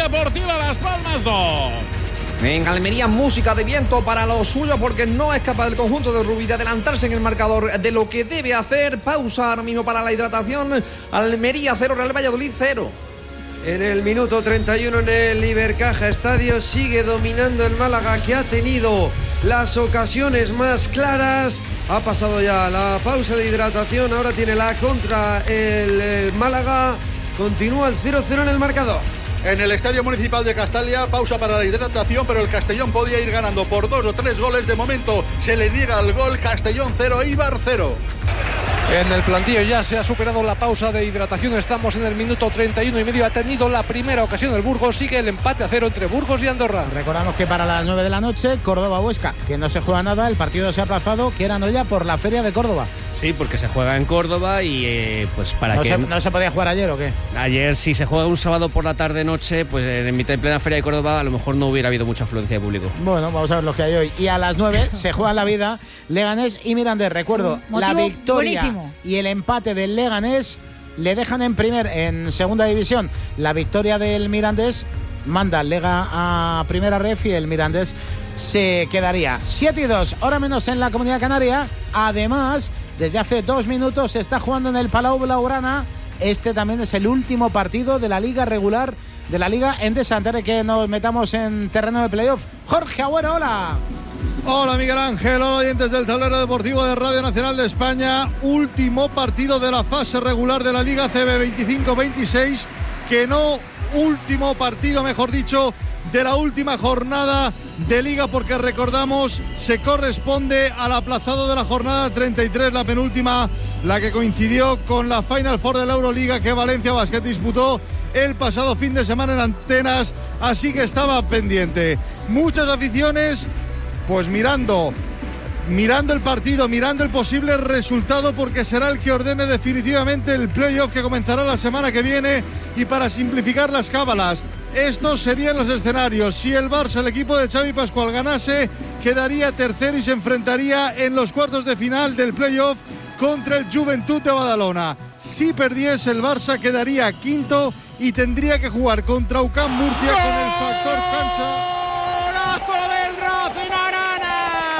Deportiva Las Palmas 2. En Almería, música de viento para los suyos, porque no es capaz del conjunto de Rubí de adelantarse en el marcador de lo que debe hacer. Pausa ahora mismo para la hidratación. Almería 0, Real Valladolid 0. En el minuto 31 en el Ibercaja Estadio sigue dominando el Málaga, que ha tenido las ocasiones más claras. Ha pasado ya la pausa de hidratación, ahora tiene la contra el Málaga. Continúa el 0-0 en el marcador. En el Estadio Municipal de Castalia, pausa para la hidratación, pero el Castellón podía ir ganando por 2 o 3 goles. De momento se le niega el gol. Castellón 0, Eibar 0. En el plantillo ya se ha superado la pausa de hidratación. Estamos en el minuto 31 y medio. Ha tenido la primera ocasión el Burgos. Sigue el empate a 0 entre Burgos y Andorra. Recordamos que para las 9 de la noche, Córdoba-Huesca, que no se juega nada. El partido se ha aplazado, que era ya por la Feria de Córdoba. Sí, porque se juega en Córdoba y pues para ¿No que... ¿No se podía jugar ayer o qué? Ayer, si se juega un sábado por la tarde-noche, pues en mitad de plena Feria de Córdoba a lo mejor no hubiera habido mucha afluencia de público. Bueno, vamos a ver lo que hay hoy. Y a las 9 se juega la vida Leganés y Mirandés. Recuerdo, la victoria buenísimo. Y el empate del Leganés le dejan en segunda división. La victoria del Mirandés manda al Lega a primera ref y el Mirandés se quedaría 7-2, hora menos en la Comunidad Canaria. Además, desde hace 2 minutos se está jugando en el Palau Blaugrana. Este también es el último partido de la liga regular de la Liga Endesa, antes de que nos metamos en terreno de playoff. Jorge Agüero, hola. Hola Miguel Ángel, hola oyentes del Tablero Deportivo de Radio Nacional de España. Último partido de la fase regular de la Liga CB 25-26, que no último partido, mejor dicho, de la última jornada de Liga, porque recordamos, se corresponde al aplazado de la jornada 33, la penúltima, la que coincidió con la Final Four de la Euroliga que Valencia Basket disputó el pasado fin de semana en Antenas, así que estaba pendiente. Muchas aficiones pues mirando el partido, mirando el posible resultado, porque será el que ordene definitivamente el playoff que comenzará la semana que viene. Y para simplificar las cábalas, estos serían los escenarios. Si el Barça, el equipo de Xavi Pascual, ganase, quedaría tercero y se enfrentaría en los cuartos de final del playoff contra el Joventut de Badalona. Si perdiese el Barça, quedaría quinto y tendría que jugar contra UCAM Murcia con el factor cancha. ¡Golazo del Racing Arana!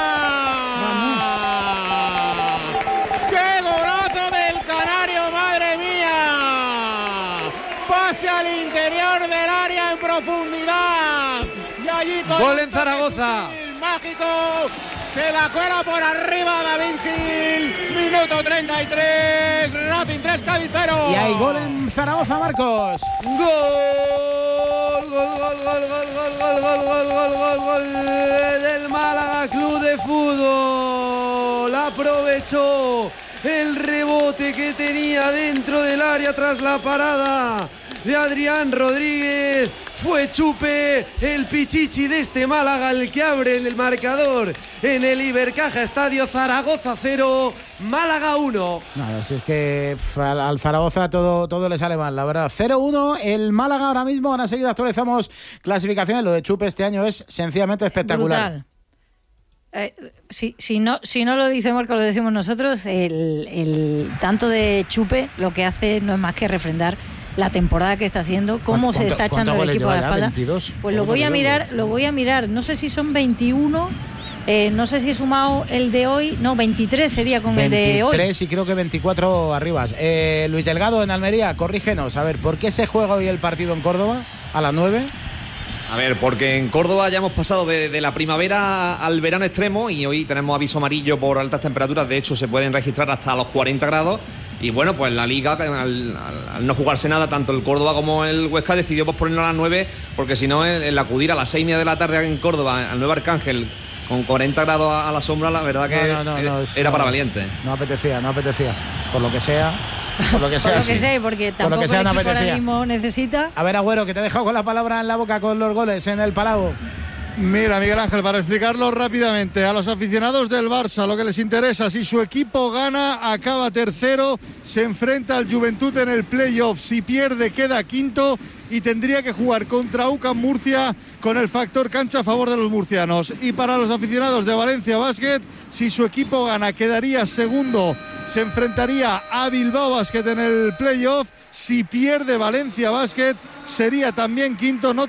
¡Qué golazo del Canario, madre mía! Pase al interior del área en profundidad. Y allí con gol en Zaragoza. Mágico. Se la cuela por arriba David Gil. Minuto 33. Racing 3, Cádiz 0. Y hay gol en Zaragoza, Marcos. Gol del Málaga Club de Fútbol. Aprovechó el rebote que tenía dentro del área tras la parada de Adrián Rodríguez. Fue Chupe, el pichichi de este Málaga, el que abre el marcador en el Ibercaja Estadio. Zaragoza 0, Málaga 1. Nada, si es que al Zaragoza todo le sale mal, la verdad. 0-1 el Málaga ahora mismo. Ahora enseguida actualizamos clasificaciones. Lo de Chupe este año es sencillamente espectacular. Si no lo dice Marco, lo decimos nosotros. El tanto de Chupe lo que hace no es más que refrendar la temporada que está haciendo, cómo se está echando el equipo a la espalda. 22, pues lo voy a mirar, no sé si son 21, no sé si he sumado el de hoy, no, 23 sería con 23 el de hoy. 23 y creo que 24 arriba. Luis Delgado en Almería, corrígenos, a ver, ¿por qué se juega hoy el partido en Córdoba a las 9? A ver, porque en Córdoba ya hemos pasado de la primavera al verano extremo y hoy tenemos aviso amarillo por altas temperaturas. De hecho, se pueden registrar hasta los 40 grados. Y bueno, pues la Liga, al no jugarse nada, tanto el Córdoba como el Huesca, decidió posponerlo a las 9, porque si no, el acudir a las 6:30 de la tarde en Córdoba, al Nuevo Arcángel, con 40 grados a la sombra, la verdad que era para valientes. No apetecía, por lo que sea. Porque tampoco el equipo ahora mismo necesita. A ver, Agüero, que te he dejado con la palabra en la boca con los goles en el Palau. Mira, Miguel Ángel, para explicarlo rápidamente, a los aficionados del Barça lo que les interesa, si su equipo gana, acaba tercero, se enfrenta al Joventut en el playoff, si pierde, queda quinto y tendría que jugar contra UCAM Murcia con el factor cancha a favor de los murcianos. Y para los aficionados de Valencia Basket, si su equipo gana, quedaría segundo, se enfrentaría a Bilbao Basket en el playoff, si pierde Valencia Basket, sería también quinto, no